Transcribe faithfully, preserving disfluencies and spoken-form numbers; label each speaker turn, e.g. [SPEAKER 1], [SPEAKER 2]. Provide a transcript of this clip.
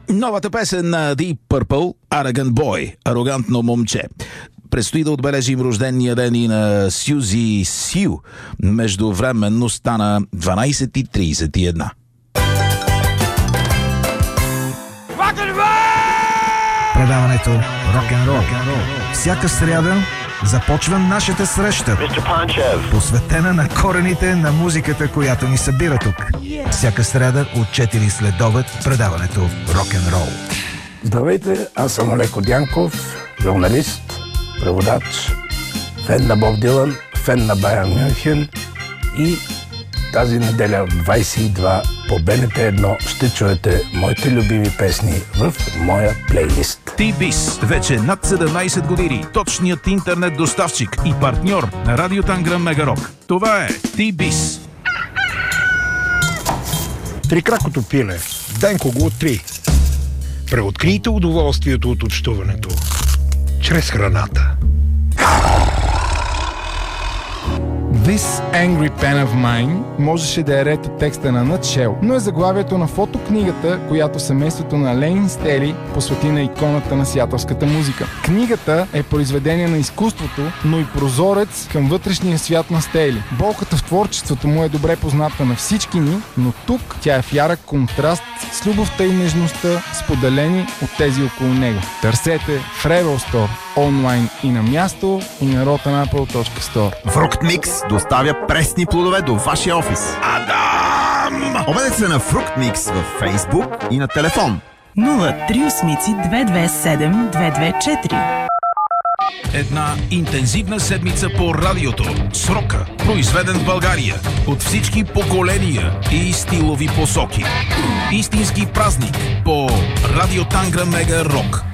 [SPEAKER 1] Новата песен на Deep Purple, Arrogant Boy, арогантно момче. Предстои да отбележим рождения ден и на Сюзи Сю. Междувременно стана дванайсет и трийсет и едно.
[SPEAKER 2] Предаването Рок-н-рол. Всяка сряда започва нашата среща, посветена на корените на музиката, която ни събира тук. Всяка сряда от четири след обед предаването Рок-н-рол.
[SPEAKER 3] Здравейте, аз съм Олеко Дянков, журналист, преводач, фен на Боб Дилан, фен на Байерн Мюнхен и тази неделя в двайсет и два по Б Н Т едно ще чуете моите любими песни в моя плейлист.
[SPEAKER 1] Ти-Бис, вече над седемнайсет години, точният интернет доставчик и партньор на Радио Танграм Мегарок. Това е Ти-Бис.
[SPEAKER 4] Трикракото пиле. Денко го три. Преоткрийте удоволствието от общуването чрез храната.
[SPEAKER 5] This Angry Pen of Mine можеше да е ред от текста на Nutshell, но е заглавието на фотокнигата, която семейството на Лейн Стели посвети на иконата на сиатълската музика. Книгата е произведение на изкуството, но и прозорец към вътрешния свят на Стели. Болката в творчеството му е добре позната на всички ни, но тук тя е в ярък контраст с любовта и нежността, споделени от тези около него. Търсете в Rebel Store, онлайн и на място, и на rotten apple точка store.
[SPEAKER 6] Фрукт Микс доставя пресни плодове до вашия офис. Адам! Обадете се на Фрукт Микс във Фейсбук и на телефон
[SPEAKER 7] нула три осем две две седем две две четири.
[SPEAKER 1] Една интензивна седмица по радиото. С рока, произведен в България от всички поколения и стилови посоки. Истински празник по Радио Танграм Мега Рок.